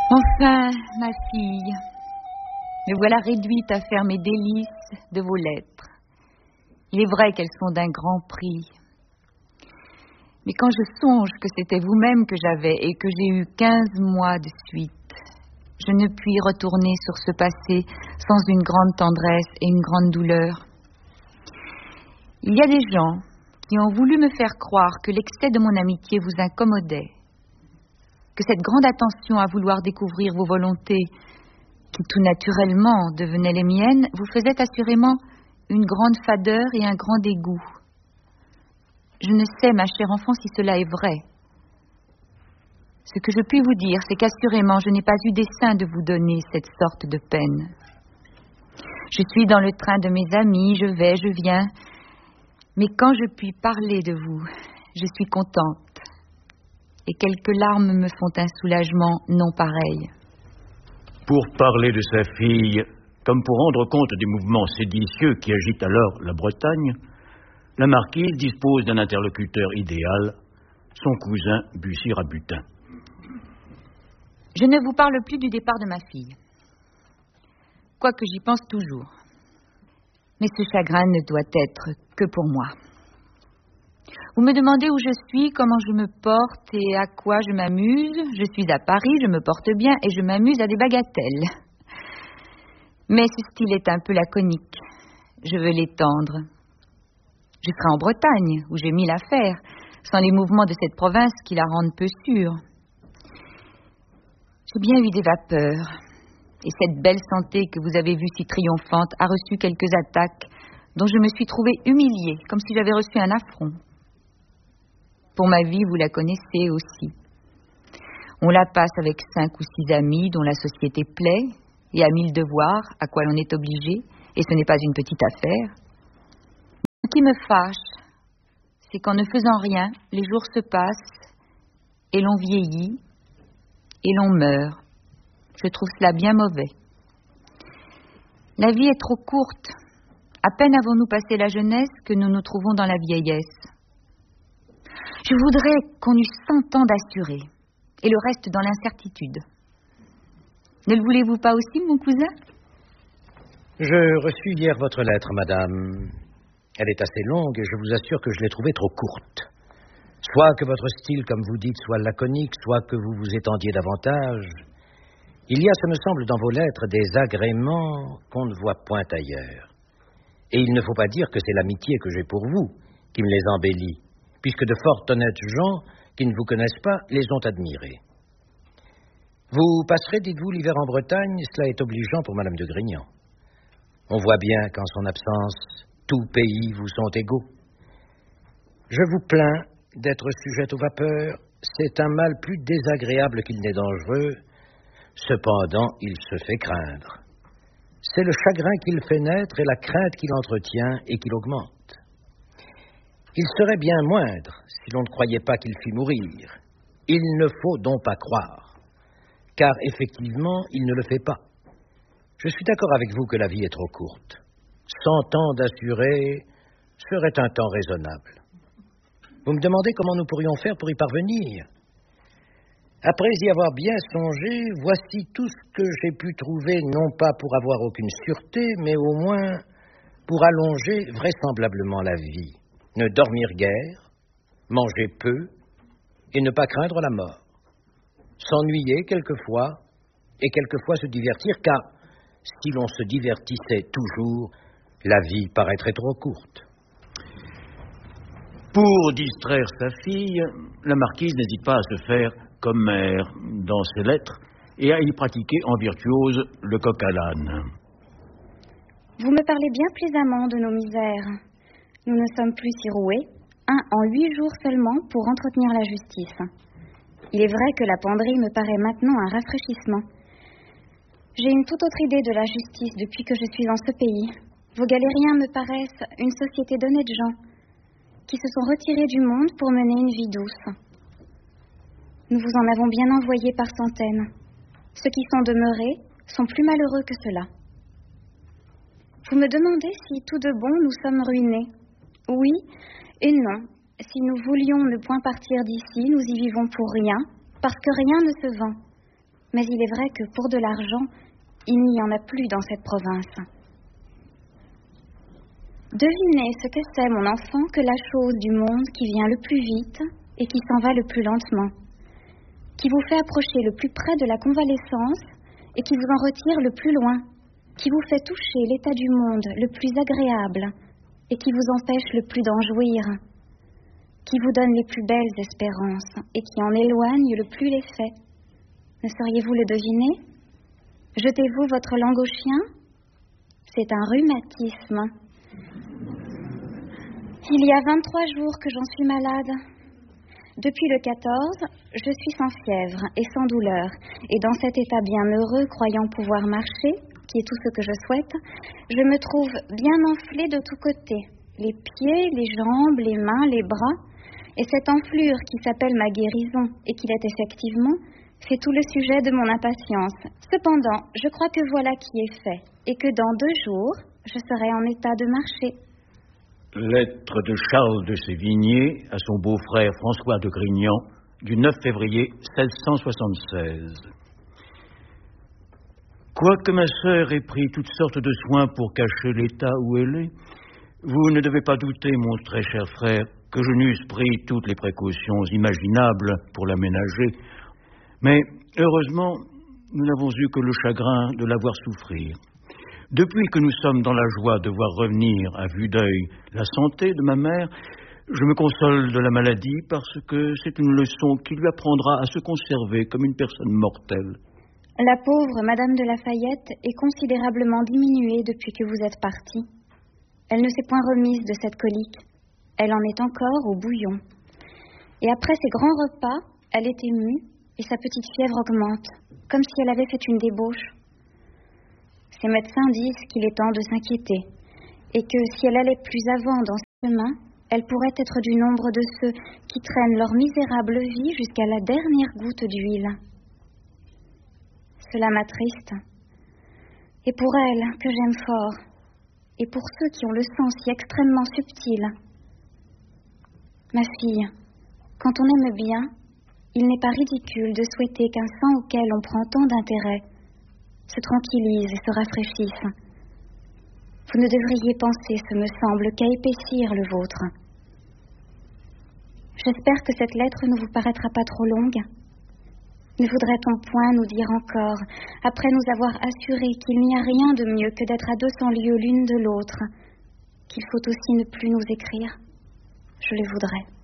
Enfin, ma fille, me voilà réduite à faire mes délices de vos lettres. Il est vrai qu'elles sont d'un grand prix. Mais quand je songe que c'était vous-même que j'avais et que j'ai eu 15 mois de suite, je ne puis retourner sur ce passé sans une grande tendresse et une grande douleur. Il y a des gens qui ont voulu me faire croire que l'excès de mon amitié vous incommodait, que cette grande attention à vouloir découvrir vos volontés, qui tout naturellement devenaient les miennes, vous faisait assurément une grande fadeur et un grand dégoût. Je ne sais, ma chère enfant, si cela est vrai. Ce que je puis vous dire, c'est qu'assurément, je n'ai pas eu dessein de vous donner cette sorte de peine. Je suis dans le train de mes amis, je vais, je viens, mais quand je puis parler de vous, je suis contente, et quelques larmes me font un soulagement non pareil. Pour parler de sa fille, comme pour rendre compte des mouvements séditieux qui agitent alors la Bretagne, la marquise dispose d'un interlocuteur idéal, son cousin Bussy-Rabutin. Je ne vous parle plus du départ de ma fille, quoique j'y pense toujours. Mais ce chagrin ne doit être que pour moi. Vous me demandez où je suis, comment je me porte et à quoi je m'amuse. Je suis à Paris, je me porte bien et je m'amuse à des bagatelles. Mais ce style est un peu laconique. Je veux l'étendre. Je serai en Bretagne, où j'ai mille affaires, sans les mouvements de cette province qui la rendent peu sûre. J'ai bien eu des vapeurs, et cette belle santé que vous avez vue si triomphante a reçu quelques attaques dont je me suis trouvée humiliée, comme si j'avais reçu un affront. Pour ma vie, vous la connaissez aussi. On la passe avec 5 ou 6 amis dont la société plaît, et à 1000 devoirs, à quoi l'on est obligé, et ce n'est pas une petite affaire. Ce qui me fâche, c'est qu'en ne faisant rien, les jours se passent, et l'on vieillit, et l'on meurt. Je trouve cela bien mauvais. La vie est trop courte. À peine avons-nous passé la jeunesse que nous nous trouvons dans la vieillesse. Je voudrais qu'on eût 100 ans d'assurés, et le reste dans l'incertitude. Ne le voulez-vous pas aussi, mon cousin? Je reçus hier votre lettre, madame. Elle est assez longue et je vous assure que je l'ai trouvée trop courte. Soit que votre style, comme vous dites, soit laconique, soit que vous vous étendiez davantage. Il y a, ça me semble, dans vos lettres, des agréments qu'on ne voit point ailleurs. Et il ne faut pas dire que c'est l'amitié que j'ai pour vous qui me les embellit, puisque de fort honnêtes gens qui ne vous connaissent pas les ont admirés. Vous passerez, dites-vous, l'hiver en Bretagne, cela est obligeant pour madame de Grignan. On voit bien qu'en son absence, tous pays vous sont égaux. Je vous plains d'être sujette aux vapeurs. C'est un mal plus désagréable qu'il n'est dangereux. Cependant, il se fait craindre. C'est le chagrin qu'il fait naître et la crainte qu'il entretient et qu'il augmente. Il serait bien moindre si l'on ne croyait pas qu'il fît mourir. Il ne faut donc pas croire, car effectivement, il ne le fait pas. Je suis d'accord avec vous que la vie est trop courte. 100 ans d'assuré serait un temps raisonnable. Vous me demandez comment nous pourrions faire pour y parvenir. Après y avoir bien songé, voici tout ce que j'ai pu trouver, non pas pour avoir aucune sûreté, mais au moins pour allonger vraisemblablement la vie. Ne dormir guère, manger peu et ne pas craindre la mort. S'ennuyer quelquefois et quelquefois se divertir, car si l'on se divertissait toujours, la vie paraîtrait trop courte. Pour distraire sa fille, la marquise n'hésite pas à se faire comme mère dans ses lettres et à y pratiquer en virtuose le coq à l'âne. Vous me parlez bien plaisamment de nos misères. Nous ne sommes plus si roués, en 8 jours seulement pour entretenir la justice. Il est vrai que la penderie me paraît maintenant un rafraîchissement. J'ai une toute autre idée de la justice depuis que je suis en ce pays. Vos galériens me paraissent une société d'honnêtes gens qui se sont retirés du monde pour mener une vie douce. Nous vous en avons bien envoyé par centaines. Ceux qui sont demeurés sont plus malheureux que cela. Vous me demandez si tout de bon nous sommes ruinés. Oui et non. Si nous voulions ne point partir d'ici, nous y vivons pour rien, parce que rien ne se vend. Mais il est vrai que pour de l'argent, il n'y en a plus dans cette province. Devinez ce que c'est, mon enfant, que la chose du monde qui vient le plus vite et qui s'en va le plus lentement, qui vous fait approcher le plus près de la convalescence et qui vous en retire le plus loin, qui vous fait toucher l'état du monde le plus agréable et qui vous empêche le plus d'en jouir, qui vous donne les plus belles espérances et qui en éloigne le plus l'effet. Ne sauriez-vous le deviner? Jetez-vous votre langue au chien? C'est un rhumatisme. Il y a 23 jours que j'en suis malade. Depuis le 14, je suis sans fièvre et sans douleur, et dans cet état bienheureux, croyant pouvoir marcher, qui est tout ce que je souhaite, je me trouve bien enflée de tous côtés, les pieds, les jambes, les mains, les bras, et cette enflure qui s'appelle ma guérison, et qui l'est effectivement, c'est tout le sujet de mon impatience. Cependant, je crois que voilà qui est fait, et que dans 2 jours, je serai en état de marcher. Lettre de Charles de Sévigné à son beau-frère François de Grignan du 9 février 1676. Quoique ma sœur ait pris toutes sortes de soins pour cacher l'état où elle est, vous ne devez pas douter, mon très cher frère, que je n'eusse pris toutes les précautions imaginables pour la ménager, mais heureusement, nous n'avons eu que le chagrin de la voir souffrir. Depuis que nous sommes dans la joie de voir revenir à vue d'œil la santé de ma mère, je me console de la maladie parce que c'est une leçon qui lui apprendra à se conserver comme une personne mortelle. La pauvre Madame de Lafayette est considérablement diminuée depuis que vous êtes parti. Elle ne s'est point remise de cette colique. Elle en est encore au bouillon. Et après ses grands repas, elle est émue et sa petite fièvre augmente, comme si elle avait fait une débauche. Ses médecins disent qu'il est temps de s'inquiéter et que si elle allait plus avant dans ce chemin, elle pourrait être du nombre de ceux qui traînent leur misérable vie jusqu'à la dernière goutte d'huile. Cela m'attriste. Et pour elle, que j'aime fort, et pour ceux qui ont le sens si extrêmement subtil. Ma fille, quand on aime bien, il n'est pas ridicule de souhaiter qu'un sang auquel on prend tant d'intérêt se tranquillise et se rafraîchisse. Vous ne devriez penser, ce me semble, qu'à épaissir le vôtre. J'espère que cette lettre ne vous paraîtra pas trop longue. Ne voudrait-on point nous dire encore, après nous avoir assuré qu'il n'y a rien de mieux que d'être à 200 lieues l'une de l'autre, qu'il faut aussi ne plus nous écrire? Je le voudrais.